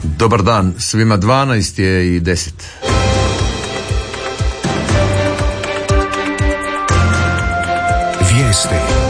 Dobar dan, svima 12 je i 10. Vijesti.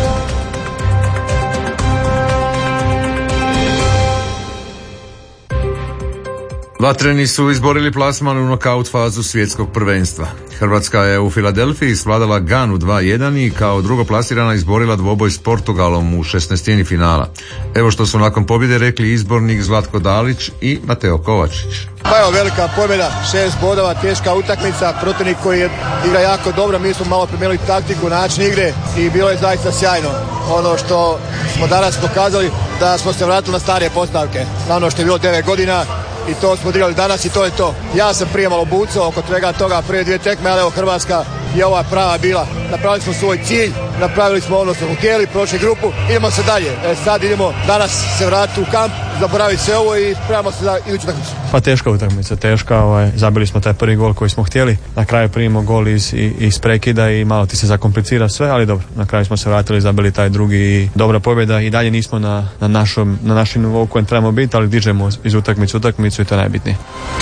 Vatreni su izborili plasman u nokaut fazu svjetskog prvenstva. Hrvatska je u Filadelfiji svladala Ganu 2-1 i kao drugo plasirana izborila dvoboj s Portugalom u 16. finala. Evo što su nakon pobjede rekli izbornik Zlatko Dalić i Mateo Kovačić. Pa evo, velika pobjeda, 6 bodova, teška utakmica, protivnik koji igra jako dobro, mi smo malo promijenili taktiku, način igre i bilo je zaista sjajno. Ono što smo danas pokazali da smo se vratili na stare postavke, na ono što je bilo 9 godina. I to smo odigrali danas i to je to. Ja sam prije malo bucao oko svega toga, prije 2 tekme, ali evo Hrvatska je ova prava bila. Napravili smo svoj cilj, napravili smo ono što smo htjeli, prošli grupu, idemo se dalje. Sad idemo danas se vratiti u kamp, zaboraviti sve ovo i spremamo se za iduću utakmicu. Pa teška utakmica, zabili smo taj prvi gol koji smo htjeli, na kraju primimo gol iz prekida i malo ti se zakomplicira sve, ali dobro, na kraju smo se vratili, zabili taj drugi i dobra pobjeda i dalje nismo na našem nivou kojem trebamo biti, ali dižemo iz utakmicu i to je najbitnije.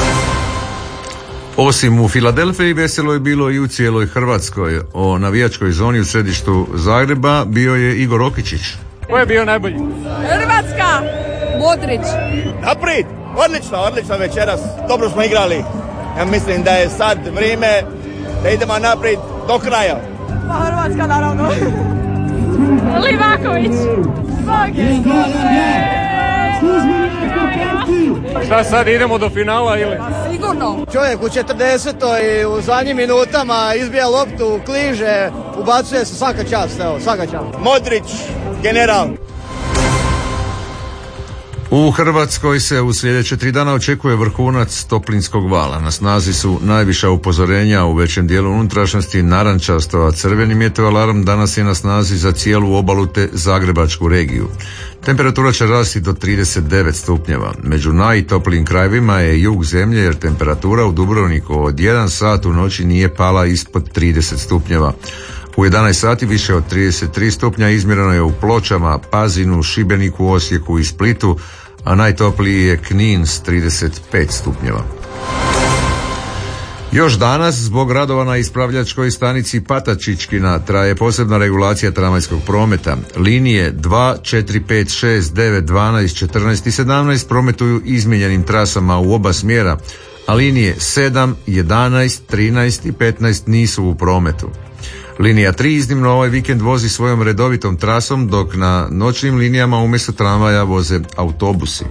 Osim u Filadelfiji, veselo je bilo i u cijeloj Hrvatskoj. O navijačkoj zoni u središtu Zagreba bio je Igor Okičić. Ko je bio najbolji? Hrvatska! Modrić! Naprijed! Odlično večeras. Dobro smo igrali. Ja mislim da je sad vrijeme da idemo naprijed do kraja. Pa Hrvatska naravno. Livaković! Šta sad, idemo do finala ili? Sigurno. Čovjek u 40. i u zadnjim minutama izbija loptu, kliže, ubacuje se, svaka čast. Modrić, general. U Hrvatskoj se u sljedeće 3 dana očekuje vrhunac toplinskog vala. Na snazi su najviša upozorenja u većem dijelu unutrašnjosti narančasto, a crveni meteoalarm danas je na snazi za cijelu obalu te Zagrebačku regiju. Temperatura će rasti do 39 stupnjeva. Među najtoplijim krajevima je jug zemlje jer temperatura u Dubrovniku od 1 sat u noći nije pala ispod 30 stupnjeva. U 11 sati više od 33 stupnja izmjereno je u Pločama, Pazinu, Šibeniku, Osijeku i Splitu, a najtopliji je Knin s 35 stupnjeva. Još danas, zbog radova na ispravljačkoj stanici Patačićkina, traje posebna regulacija tramvajskog prometa. Linije 2, 4, 5, 6, 9, 12, 14 i 17 prometuju izmijenjenim trasama u oba smjera, a linije 7, 11, 13 i 15 nisu u prometu. Linija 3 iznimno ovaj vikend vozi svojom redovitom trasom, dok na noćnim linijama umjesto tramvaja voze autobusi.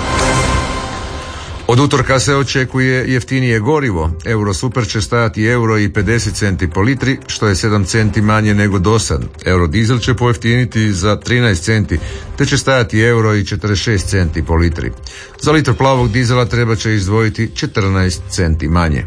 Od utorka se očekuje jeftinije gorivo. Eurosuper će stajati €1,50 po litri, što je 7 centi manje nego dosad. Eurodizel će pojeftiniti za 13 centi, te će stajati €1,46 po litri. Za litr plavog dizela treba će izdvojiti 14 centi manje.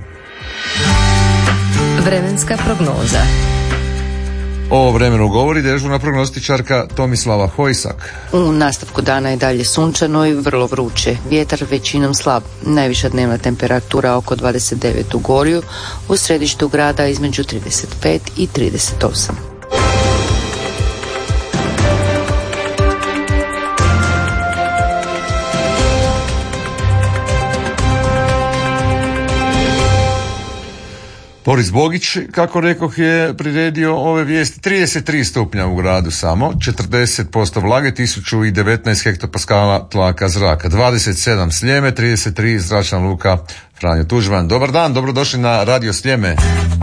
Vremenska prognoza. O vremenu govori dežurna prognostičarka Tomislava Hojsak. U nastavku dana je dalje sunčano i vrlo vruće. Vjetar većinom slab. Najviša dnevna temperatura oko 29 u Gorju, u središtu grada između 35 i 38. Boris Bogić, kako rekoh, je priredio ove vijesti. 33 stupnja u gradu samo, 40% vlage, 1019 hektopaskala tlaka zraka, 27 Sljeme, 33 zračna luka Franjo Tuđman. Dobar dan, dobrodošli na Radio Sljeme.